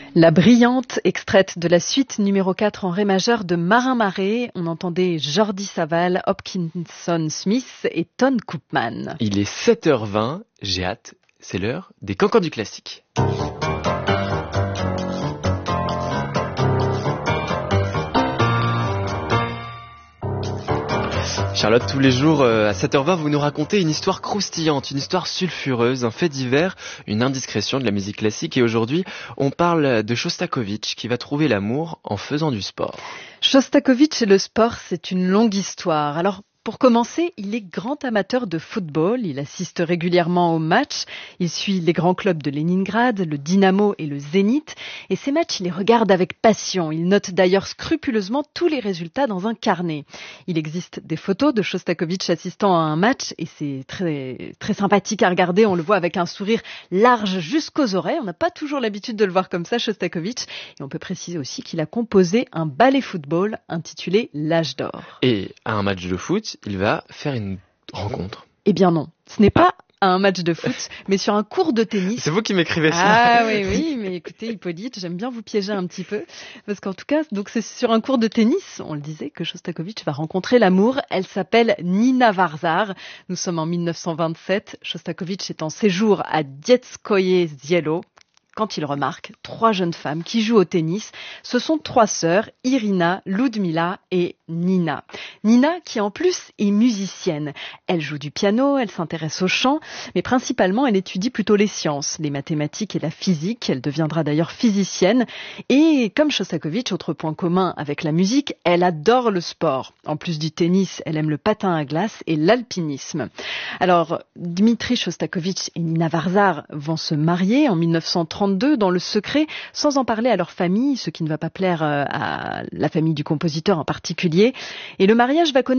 La brillante, extraite de la suite numéro 4 en ré majeur de Marin Maré. On entendait Jordi Savall, Hopkinson Smith et Ton Koopman. Il est 7h20, j'ai hâte, c'est l'heure des cancans du classique. Charlotte, tous les jours à 7h20, vous nous racontez une histoire croustillante, une histoire sulfureuse, un fait divers, une indiscrétion de la musique classique. Et aujourd'hui, on parle de Shostakovich qui va trouver l'amour en faisant du sport. Shostakovich et le sport, c'est une longue histoire. Alors, pour commencer, il est grand amateur de football, il assiste régulièrement aux matchs, il suit les grands clubs de Leningrad, le Dynamo et le Zénith, et ces matchs, il les regarde avec passion. Il note d'ailleurs scrupuleusement tous les résultats dans un carnet. Il existe des photos de Shostakovich assistant à un match, et c'est très, très sympathique à regarder. On le voit avec un sourire large jusqu'aux oreilles. On n'a pas toujours l'habitude de le voir comme ça, Shostakovich. Et on peut préciser aussi qu'il a composé un ballet football intitulé L'Âge d'Or. Et à un match de foot, il va faire une rencontre. Eh bien non, ce n'est pas à un match de foot, mais sur un cours de tennis. C'est vous qui m'écrivez ça. Ah oui, mais écoutez Hippolyte, j'aime bien vous piéger un petit peu, parce qu'en tout cas, donc c'est sur un cours de tennis, on le disait, que Shostakovich va rencontrer l'amour. Elle s'appelle Nina Varzar. Nous sommes en 1927. Shostakovich est en séjour à Dietskoye Zielo. Quand il remarque 3 jeunes femmes qui jouent au tennis, ce sont 3 sœurs, Irina, Ludmila et Nina. Nina qui en plus est musicienne. Elle joue du piano, elle s'intéresse au chant, mais principalement elle étudie plutôt les sciences, les mathématiques et la physique. Elle deviendra d'ailleurs physicienne. Et comme Shostakovich, autre point commun avec la musique, elle adore le sport. En plus du tennis, elle aime le patin à glace et l'alpinisme. Alors, Dmitri Shostakovich et Nina Varzar vont se marier en 1932 dans le secret, sans en parler à leur famille, ce qui ne va pas plaire à la famille du compositeur en particulier. Et le mariage va connaître